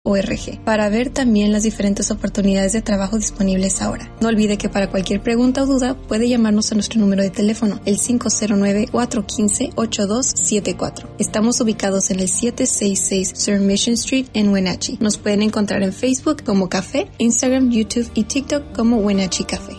para ver también las diferentes oportunidades de trabajo disponibles ahora. No olvide que para cualquier pregunta o duda puede llamarnos a nuestro número de teléfono, el 509-415-8274. Estamos ubicados en el 766 Sur Mission Street en Wenatchee. Nos pueden encontrar en Facebook como Café, Instagram, YouTube y TikTok como Wenatchee Café.